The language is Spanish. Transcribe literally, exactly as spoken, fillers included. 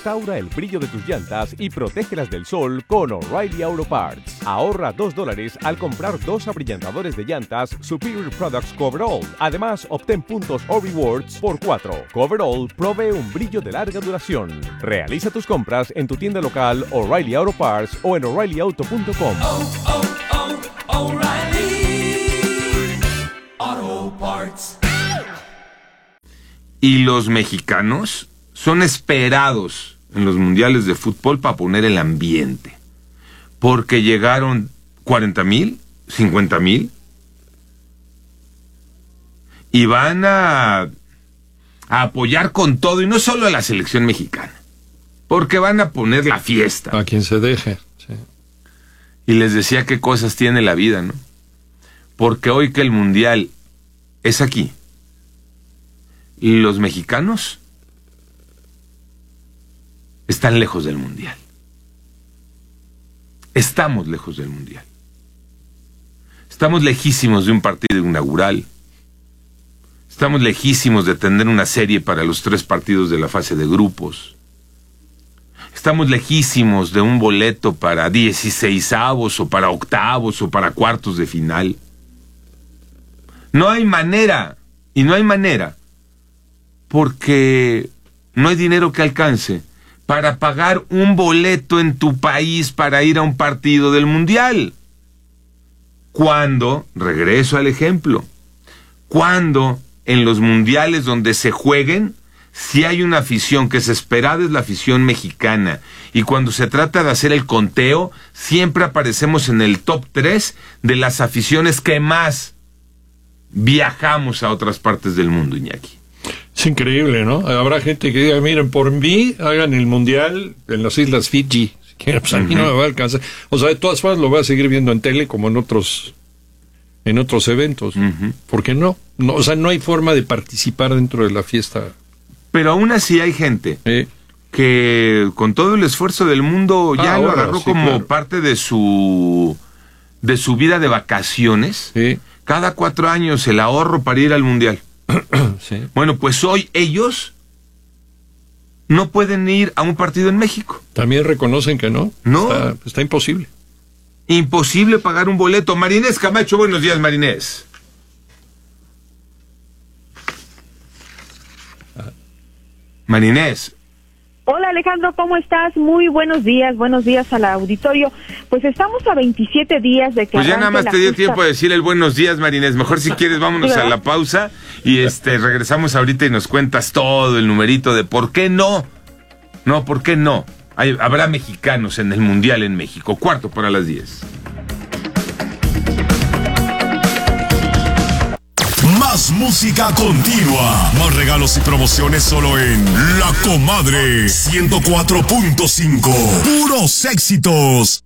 Restaura el brillo de tus llantas y protégelas del sol con O'Reilly Auto Parts. Ahorra dos dólares al comprar dos abrillantadores de llantas Superior Products Coverall. Además, obtén puntos o rewards por cuatro. Coverall provee un brillo de larga duración. Realiza tus compras en tu tienda local O'Reilly Auto Parts o en O'Reilly Auto punto com. Oh, oh, oh, O'Reilly Auto Parts. Y los mexicanos son esperados en los mundiales de fútbol para poner el ambiente. Porque llegaron cuarenta mil, cincuenta mil. Y van a, a apoyar con todo, y no solo a la selección mexicana. Porque van a poner la fiesta. A quien se deje, sí. Y les decía qué cosas tiene la vida, ¿no? Porque hoy que el mundial es aquí, y los mexicanos están lejos del mundial. Estamos lejos del mundial. Estamos lejísimos de un partido inaugural. Estamos lejísimos de tener una serie para los tres partidos de la fase de grupos. Estamos lejísimos de un boleto para dieciseisavos o para octavos o para cuartos de final. No hay manera, y no hay manera, porque no hay dinero que alcance para pagar un boleto en tu país para ir a un partido del mundial. Cuando, regreso al ejemplo, cuando en los mundiales donde se jueguen, si hay una afición que es esperada, es la afición mexicana. Y cuando se trata de hacer el conteo, siempre aparecemos en el top tres de las aficiones que más viajamos a otras partes del mundo, Iñaki. Es increíble, ¿no? Habrá gente que diga, miren, por mí, hagan el mundial en las Islas Fiji. Si quieren, pues a mí uh-huh. no me va a alcanzar. O sea, de todas formas lo voy a seguir viendo en tele como en otros en otros eventos. Uh-huh. ¿Por qué no? no? O sea, no hay forma de participar dentro de la fiesta. Pero aún así hay gente ¿Eh? que con todo el esfuerzo del mundo ya ah, lo agarró sí, como claro. parte de su de su vida de vacaciones. Sí. Cada cuatro años el ahorro para ir al mundial. Sí. Bueno, pues hoy ellos no pueden ir a un partido en México. También reconocen que no. No. Está, está imposible. Imposible pagar un boleto. Marinés Camacho, buenos días, Marinés. Marinés. Hola Alejandro, ¿cómo estás? Muy buenos días, buenos días al auditorio. Pues estamos a veintisiete días de que Pues ya nada más te dio justa... tiempo de decir el buenos días, Marinés. Mejor si quieres vámonos a la pausa y este regresamos ahorita y nos cuentas todo el numerito de por qué no. No, ¿por qué no? Hay, habrá mexicanos en el Mundial en México. Cuarto para las diez. Más música continua. Más regalos y promociones solo en La Comadre ciento cuatro punto cinco. Puros éxitos.